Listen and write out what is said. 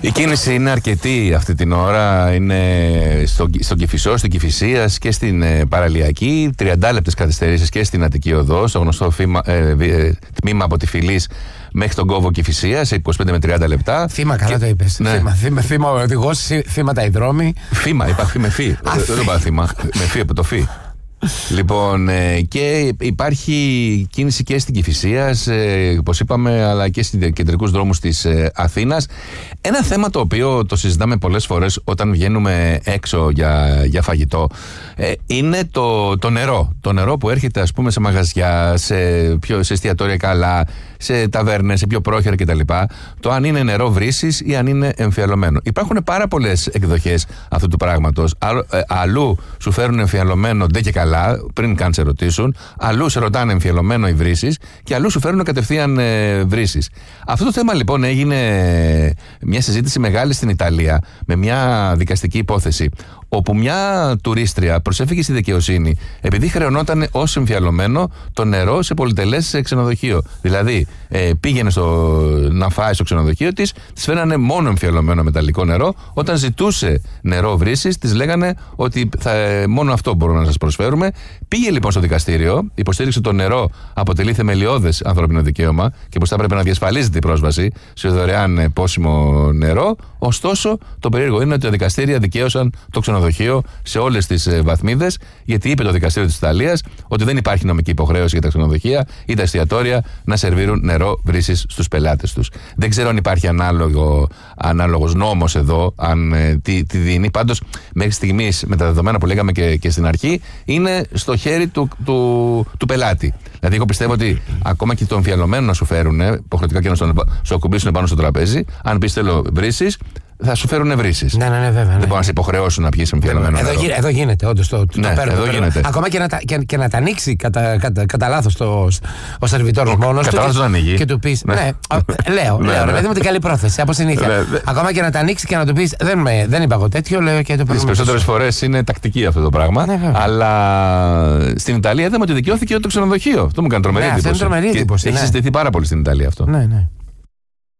Η κίνηση είναι αρκετή αυτή την ώρα. Είναι στον Κηφισό, στην Κηφισίας και στην Παραλιακή. 30 λεπτές καθυστερήσεις και στην Αττική Οδό, στο γνωστό τμήμα από τη Φυλής μέχρι τον κόβο Κηφισίας, 25 με 30 λεπτά. Θύμα, καλά το είπες. Ναι. Θύμα ο οδηγός, θύματα οι δρόμοι. Φύμα, υπάρχει με φύ. Δεν το είπα θύμα. Με φύ από το φύ. Λοιπόν, και υπάρχει κίνηση και στην Κηφισίας, όπως είπαμε, αλλά και στους κεντρικούς δρόμους της Αθήνας. Ένα θέμα το οποίο το συζητάμε πολλές φορές όταν βγαίνουμε έξω για φαγητό είναι το νερό. Το νερό που έρχεται, ας πούμε, σε μαγαζιά, σε εστιατόρια καλά, σε ταβέρνες, σε πιο πρόχειρα κτλ. Το αν είναι νερό βρύσης ή αν είναι εμφιαλωμένο. Υπάρχουν πάρα πολλές εκδοχές αυτού του πράγματος. Αλλού σου φέρουν εμφιαλωμένο ντε και καλά, πριν καν σε ρωτήσουν. Αλλού σε ρωτάνε εμφιαλωμένο ή βρύσης και αλλού σου φέρουν κατευθείαν βρύσης. Αυτό το θέμα λοιπόν έγινε μια συζήτηση μεγάλη στην Ιταλία με μια δικαστική υπόθεση, όπου μια τουρίστρια προσέφηκε στη δικαιοσύνη επειδή χρεωνόταν ως εμφιαλωμένο το νερό σε πολυτελές ξενοδοχείο. Δηλαδή, πήγαινε να φάει στο ξενοδοχείο της φέρανε μόνο εμφιαλωμένο μεταλλικό νερό. Όταν ζητούσε νερό βρύσης, της λέγανε ότι μόνο αυτό μπορούμε να σας προσφέρουμε. Πήγε λοιπόν στο δικαστήριο, υποστήριξε το νερό αποτελεί θεμελιώδες ανθρώπινο δικαίωμα και πως θα πρέπει να διασφαλίζεται η πρόσβαση σε δωρεάν πόσιμο νερό. Ωστόσο, το περίεργο είναι ότι τα δικαστήρια δικαίωσαν το ξενοδοχείο σε όλες τις βαθμίδες, γιατί είπε το δικαστήριο της Ιταλίας ότι δεν υπάρχει νομική υποχρέωση για τα ξενοδοχεία ή τα εστιατόρια να σερβίρουν νερό βρύσης στους πελάτες τους. Δεν ξέρω αν υπάρχει ανάλογος νόμος εδώ, αν τι δίνει. Πάντως, μέχρι στιγμής, με τα δεδομένα που λέγαμε και στην αρχή, είναι στο χέρι του πελάτη. Δηλαδή, εγώ πιστεύω ότι ακόμα και το εμφιαλωμένο να σου φέρουν, υποχρεωτικά και να σου ακουμπήσουν πάνω στο τραπέζι, αν πεις θέλω βρύσης, θα σου φέρουν βρύσεις. Ναι, βέβαια. Δεν μπορούν να σε υποχρεώσουν να πιεις εμφιαλωμένο νερό. Εδώ γίνεται, όντως το παίρνω. Εδώ γίνεται. Ακόμα και να τα ανοίξει κατά λάθος ο σερβιτόρος μόνος του. Κατά λάθος να ανοίγει. Και του πεις. Ναι, λέω, ρε παιδί μου, την καλή πρόθεση, από συνήθεια. Ακόμα και να τα ανοίξει και να του πεις δεν είπα εγώ τέτοιο, λέω και το παίρνω. Τις περισσότερες φορές είναι τακτική αυτό το πράγμα. Αλλά στην Ιταλία είδαμε ότι δικαιώθηκε το ξενοδοχείο. Αυτό μου κάνει τρομερή εντύπωση. Έχει συζητηθεί πάρα πολύ στην Ιταλία αυτό. Ναι.